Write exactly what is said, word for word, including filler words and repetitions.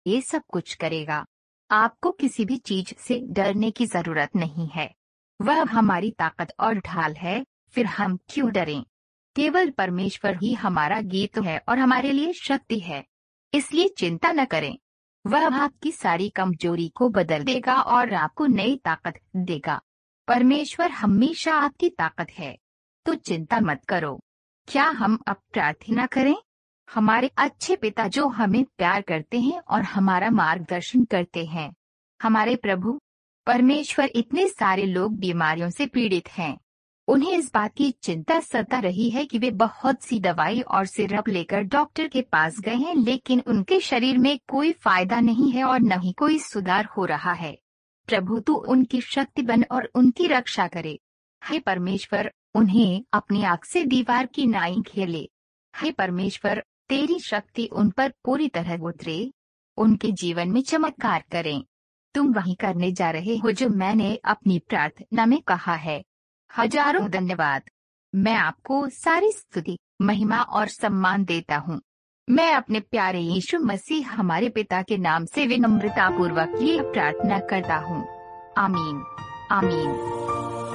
ये सब कुछ करेगा। आपको किसी भी चीज से डरने की जरूरत नहीं है। वह हमारी ताकत और ढाल है, फिर हम क्यों डरें? केवल परमेश्वर ही हमारा गीत है और हमारे लिए शक्ति है। इसलिए चिंता न करें। वह आपकी सारी कमजोरी को बदल देगा और आपको नई ताकत देगा। परमेश्वर हमेशा आपकी ताकत है, तो चिंता मत करो। क्या हम अब प्रार्थना करें? हमारे अच्छे पिता जो हमें प्यार करते हैं और हमारा मार्गदर्शन करते हैं, हमारे प्रभु परमेश्वर, इतने सारे लोग बीमारियों से पीड़ित हैं। उन्हें इस बात की चिंता सता रही है कि वे बहुत सी दवाई और सिरप लेकर डॉक्टर के पास गए हैं, लेकिन उनके शरीर में कोई फायदा नहीं है और न ही कोई सुधार हो रहा है। प्रभु तू उनकी शक्ति बन और उनकी रक्षा करे। हे परमेश्वर, उन्हें अपनी आँख से दीवार की नाई खेले। हे परमेश्वर, तेरी शक्ति उन पर पूरी तरह उतरे, उनके जीवन में चमत्कार करें। तुम वही करने जा रहे हो जो मैंने अपनी प्रार्थना में कहा है। हजारों धन्यवाद। मैं आपको सारी स्तुति, महिमा और सम्मान देता हूँ। मैं अपने प्यारे यीशु मसीह हमारे पिता के नाम से विनम्रता पूर्वक ये प्रार्थना करता हूँ। आमीन। आमीन।